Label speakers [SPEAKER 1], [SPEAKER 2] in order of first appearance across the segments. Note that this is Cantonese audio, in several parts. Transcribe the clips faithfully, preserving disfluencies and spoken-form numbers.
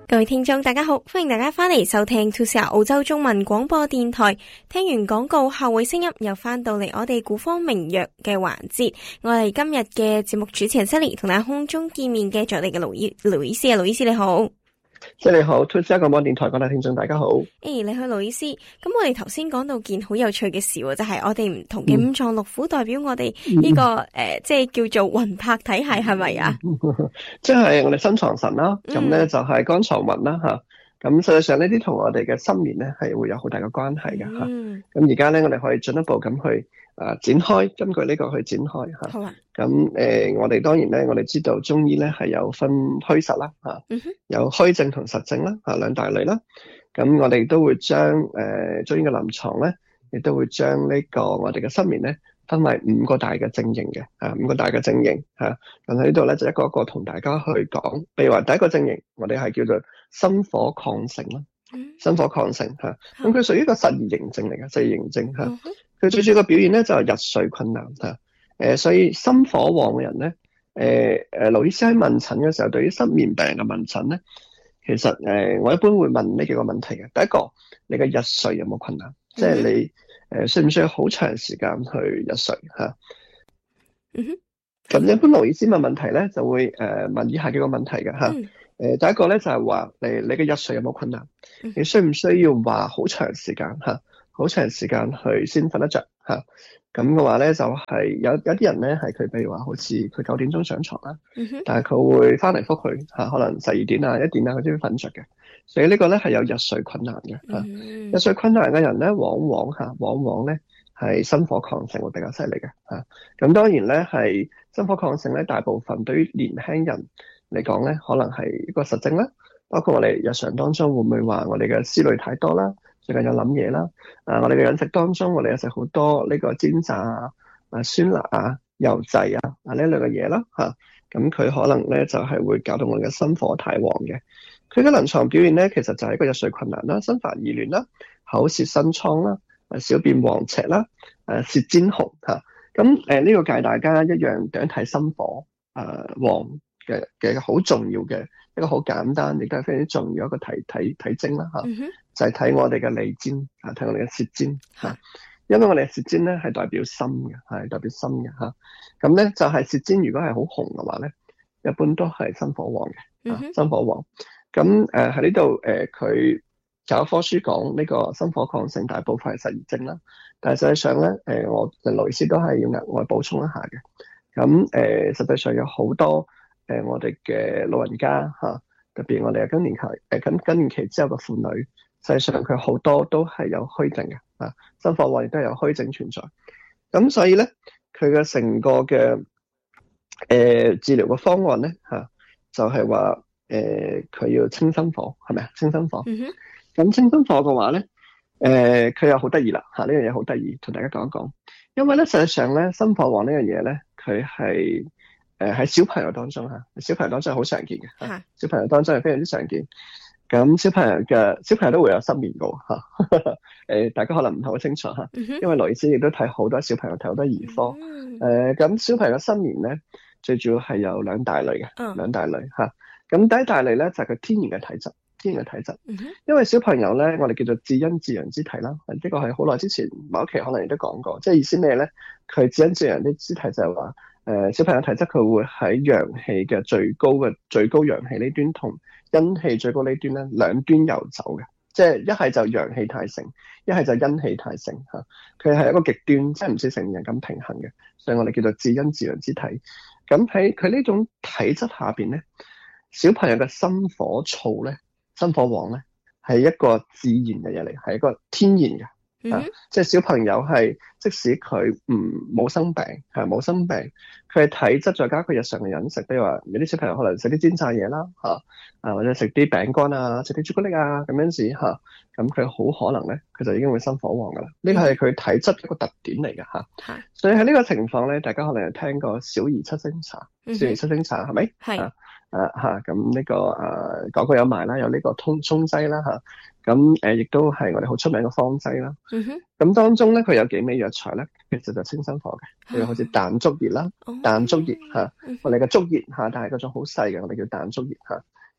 [SPEAKER 1] 各位聽眾大家好，歡迎大家翻嚟收聽 To Sir 澳洲中文廣播電台。聽完廣告後會聲音又翻到嚟我哋古方名藥嘅環節，我哋今日嘅節目主持人 Sally 同大家空中見面嘅，在你嘅盧醫盧醫師啊，盧醫師你好。
[SPEAKER 2] 即係你好 To Sir 廣播電台各位聽眾大家好。
[SPEAKER 1] 誒、欸，你好盧醫師，咁我哋頭先講到件好有趣嘅事，就係、是、我哋唔同嘅五臟六腑代表我哋呢、這個誒、嗯呃，即係叫做魂魄體系係咪啊？
[SPEAKER 2] 即係我哋心藏神啦，咁咧、嗯、就係肝藏魂啦吓。咁實際上呢啲同我哋嘅心念咧係會有好大嘅關係嘅吓。咁而家咧我哋可以進一步咁去啊展開，根據呢個去展開吓。好啊。咁誒、呃，我哋當然咧，我哋知道中醫咧係有分虛實啦吓，嗯、哼有虛症同實症啦吓兩大類啦。咁我哋都會將誒、呃、中醫嘅臨床咧，亦都會將呢個我哋嘅心念咧分為五個大嘅症型嘅啊，五個大嘅症型吓。咁喺呢度咧就一個一個同大家去講。譬如話第一個症型，我哋係叫做心火亢盛啦，心火亢盛吓。咁佢屬於一個實熱型症嚟嘅，實熱型症吓。佢、嗯、最主要嘅表現咧就係、是、入睡困難吓。誒、呃，所以心火旺嘅人咧，誒誒，盧醫師喺問診嘅時候，對於失眠病嘅問診咧，其實誒、呃，我一般會問呢幾個問題嘅。第一個，你嘅日睡有冇困難？嗯、即係你誒、呃，需唔需要好長時間去日睡吓？嗯哼。咁一般盧醫師問問題咧，就會誒、呃、問以下幾個問題嘅吓。誒、嗯呃，第一個咧就係、是、話，你你嘅日睡有冇困難？嗯、你需唔需要話好長時間吓？好長時間去先瞓得着吓？咁嘅話咧，就係、是、有有啲人咧，係佢譬如話，好似佢九點鐘上床啦，嗯、哼但係佢會翻嚟覆去吓，可能十二點啊、一點啊，佢都要瞓着嘅。所以呢個咧係有日睡困難嘅吓。嗯、哼日睡困難嘅人咧，往往吓，往往咧係心火亢盛會比較犀利嘅吓。咁當然咧係心火亢盛咧，大部分對於年輕人嚟講咧，可能係一個實症啦。包括我哋日常當中會唔會話我哋嘅思慮太多啦？最近有諗嘢啦，啊，我哋嘅飲食當中，我哋有食好多呢個煎炸啊、啊酸辣啊、油製啊啊呢類嘅嘢啦，吓、啊，咁佢可能咧就係、是、會搞到我哋嘅心火太旺嘅。佢嘅臨床表現咧，其實就係一個日睡困難啦、心煩意亂啦、口舌生瘡啦、啊小便黃赤啦、誒舌尖紅吓。咁誒呢個介大家一樣點睇心火誒、啊、旺嘅嘅好重要嘅一個好簡單，亦都係非常之重要一個體體體徵啦吓。啊 mm hmm. 就係睇我哋嘅脷尖啊，睇我哋嘅舌尖吓，因為我哋嘅舌尖咧係代表心嘅，係代表心嘅吓。咁咧就係舌尖如果係好紅嘅話咧，一般都係心火旺嘅，啊 mm hmm. 心火旺。咁誒喺呢度誒，佢教科書講呢個心火亢盛，大部分係實熱症啦。但係實際上咧，誒、呃、我盧醫師都係要額外補充一下嘅。咁誒、呃，實際上有好多誒、呃、我哋嘅老人家吓、啊，特別我哋嘅更年期誒更更年期之後嘅婦女。實際上佢好多都係有虛症嘅，啊，心火旺亦都係有虛症存在。咁所以咧，佢嘅成個嘅誒、呃、治療嘅方案咧，吓、啊、就係話誒佢要清心火，係咪啊？清心火。咁、嗯、哼清心火嘅話咧，誒、呃、佢又好得意啦，吓呢樣嘢好得意，同大家講一講。因為咧，實際上咧，心火旺呢樣嘢咧，佢係誒喺小朋友當中吓，小朋友當中係好常見嘅，吓、啊、小朋友當中係非常之常見。咁小朋友嘅小朋友都會有失眠嘅吓，誒，大家可能唔係好清楚吓，嗯、哼因為羅醫師亦都睇好多小朋友睇好多兒科，誒、嗯，咁、呃、小朋友嘅失眠咧，最主要係有兩大類嘅，兩、嗯、大類吓。咁第一大類咧就係、是、佢天然嘅體質，天然嘅體質，嗯、哼因為小朋友咧，我哋叫做至陰至陽之體啦，呢、這個係好耐之前某一期可能亦都講過，即係意思咩咧？佢至陰至陽啲肢體就係話，誒、呃，小朋友體質佢會喺陽氣嘅最高嘅最高陽氣呢端同陰氣最高呢端咧，兩端游走嘅，即係一係就陽氣太盛，一係就陰氣太盛吓。佢係一個極端，即係唔似成年人咁平衡嘅，所以我哋叫做至陰至陽之體。咁喺佢呢種體質下邊咧，小朋友嘅心火燥咧，心火旺咧，係一個自然嘅嘢嚟，係一個天然嘅。Mm hmm. 啊，即係小朋友係，即使佢唔冇生病，係冇生病，佢係體質再加佢日常嘅飲食，比如話有啲小朋友可能食啲煎炸嘢啦，吓啊或者食啲餅乾啊，食啲朱古力啊咁樣子吓，咁佢好可能咧，佢就已經會心火旺噶啦。呢個係佢體質一個特點嚟嘅吓。係、mm，hmm. 所以喺呢個情況咧，大家可能有聽過小兒七星茶，mm hmm. 小兒七星茶係咪？係。是啊吓，咁呢、這個誒廣告有埋啦，有呢個通沖劑啦吓，咁誒亦都係我哋好出名嘅方劑啦。嗯哼。咁當中咧，佢有幾味藥材咧，其實就清心火嘅，譬如好似彈竹葉啦，彈竹葉吓，我哋嘅竹葉吓，但係嗰種好細嘅，我哋叫彈竹葉吓。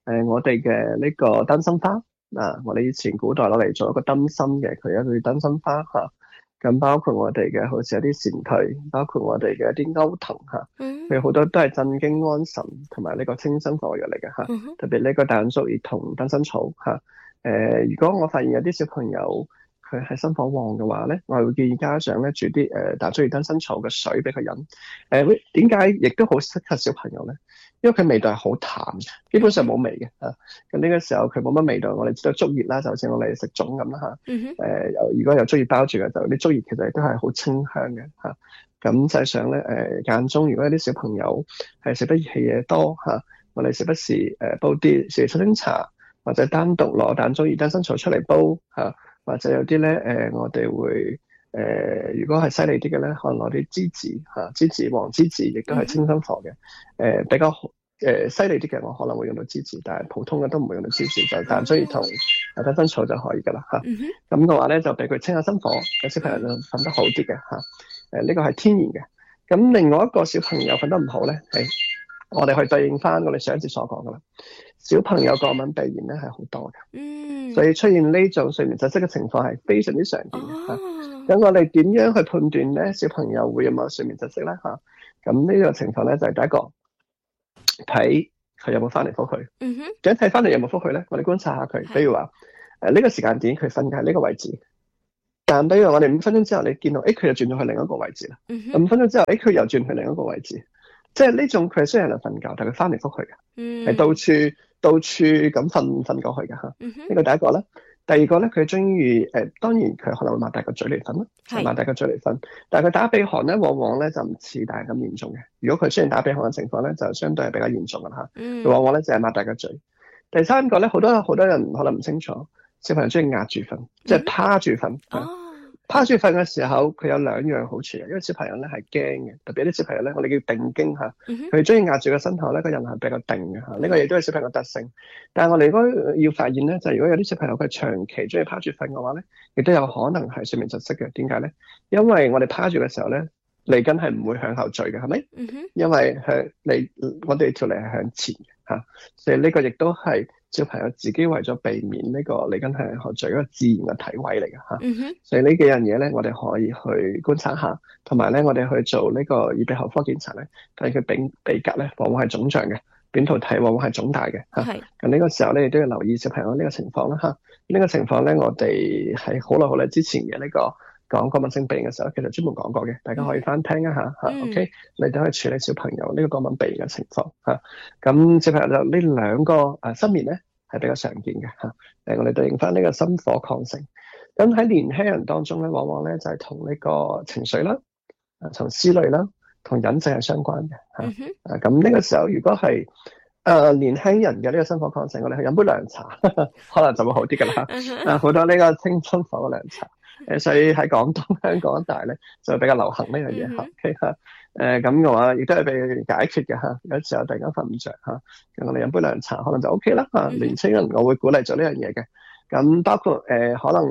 [SPEAKER 2] 呃、我哋嘅呢個燈芯花啊，我哋以前古代攞嚟做一個燈芯嘅，佢有一個燈芯花嚇。咁、啊、包括我哋嘅好似有啲蟬蛻，包括我哋嘅一啲歐藤嚇，佢、啊、好多都係鎮驚安神同埋呢個清心火藥嚟嘅嚇。嗯、特別呢個大棗葉同燈芯草嚇。誒、啊呃，如果我發現有啲小朋友佢係心火旺嘅話咧，我係會建議家長咧煮啲誒大棗葉燈芯草嘅水俾佢飲。誒點解亦都好適合小朋友咧？因為佢味道係好淡嘅，基本上冇味嘅嚇。咁、啊、呢個時候佢冇乜味道，我哋知道竹葉啦，就好似我哋食粽咁啦嚇。誒、嗯哼呃、如果有竹葉包住嘅，就啲竹葉其實亦都係好清香嘅嚇。咁、啊、實際上咧誒間中，如果有啲小朋友係食得熱氣嘢多嚇、啊，我哋時不時誒、呃、煲啲時七星茶，或者單獨攞大棗葉燈芯草出嚟煲嚇。啊或者有啲咧，誒、呃，我哋會誒、呃，如果係犀利啲嘅咧，可能攞啲梔子嚇，梔子、黃梔子，亦都係清心火嘅。誒、呃，比較誒犀利啲嘅，我可能會用到梔子，但係普通嘅都唔會用到梔子，就大棗葉同燈芯草就可以噶啦嚇。咁嘅話咧，就俾佢清下心火，個小朋友就瞓得好啲嘅嚇。誒、啊，呢、這個係天然嘅。咁另外一個小朋友瞓得唔好咧，係我哋去對應翻我哋上一節所講噶啦。小朋友過敏鼻炎咧係好多嘅，嗯，所以出現呢種睡眠窒息嘅情況係非常之常見嘅嚇。咁、哦、我哋點樣去判斷咧小朋友會有冇睡眠窒息咧嚇？咁呢個情況咧就係、是、第一個睇佢有冇翻嚟覆佢。嗯哼，點睇翻嚟有冇覆佢咧？我哋觀察下佢，比如話誒呢個時間點佢瞓喺呢個位置，但比如我哋五分鐘之後你見到誒佢又轉咗去另一個位置啦。嗯哼，五分鐘之後誒佢又轉去另一個位置。即係呢種佢係雖然係瞓覺，但係佢翻嚟覆去嘅，係、嗯、到處到處咁瞓瞓過去嘅嚇。呢、嗯、個第一個咧，第二個咧佢中意誒，當然佢可能會擘大個嘴嚟瞓啦，擘大個嘴嚟瞓。但係佢打鼻鼾咧，往往咧就唔似大咁嚴重嘅。如果佢出現打鼻鼾嘅情況咧，就相對係比較嚴重嘅嚇。佢、嗯、往往咧就係擘大個嘴。第三個咧，好多好多人可能唔清楚，小朋友中意壓住瞓，嗯、即係趴住瞓。哦趴住瞓嘅時候，佢有兩樣好處嘅，因為小朋友咧係驚嘅，特別啲小朋友咧，我哋叫定驚嚇，佢中意壓住個身頭咧，個人係比較定嘅嚇，呢、這個亦都係小朋友嘅特性。但係我哋如果要發現咧，就係、如果有啲小朋友佢長期中意趴住瞓嘅話咧，亦都有可能係睡眠窒息嘅。點解咧？因為我哋趴住嘅時候咧，脷根係唔會向後墜嘅，係咪？嗯、哼因為向脷，我哋條脷係向前嘅嚇，所以呢個亦都係小朋友自己為咗避免呢個脷根向後墜一個自然嘅體位嚟嘅嚇。嗯、哼所以呢幾樣嘢咧，我哋可以去觀察下，同埋咧，我哋去做呢個耳鼻喉科檢查咧，睇佢鼻鼻甲咧，往往係腫脹嘅，扁桃體往往係腫大嘅嚇。咁呢是、啊、個時候咧，亦都要留意小朋友呢個情況啦嚇。呢、啊這個情況咧，我哋喺好耐好耐之前嘅呢、這個講過敏性鼻炎嘅時候，其實專門講過嘅，大家可以翻聽一下嚇。嗯、OK，你哋可以處理小朋友呢個過敏鼻炎嘅情況嚇。咁、啊、小朋友就呢兩個誒失眠咧係比較常見嘅嚇。誒、啊，我哋對應翻呢個心火亢盛。咁喺年輕人當中咧，往往咧就係同呢個情緒啦、啊，從思慮啦，同隱性係相關嘅嚇。嗯、哼啊，咁呢個時候如果係誒、呃、年輕人嘅呢個心火亢盛，我哋去飲杯涼茶呵呵，可能就會好啲噶啦。嗯、哼啊，好多呢個清心火嘅涼茶。誒，所以喺廣東、香港一帶咧，就比較流行呢樣嘢嚇。OK 嚇，誒咁嘅話，亦都係被解決嘅嚇。有時候突然間瞓唔着嚇，咁我哋飲杯涼茶，可能就 OK 啦嚇。年輕人我會鼓勵做呢樣嘢嘅。咁包括誒、呃、可能。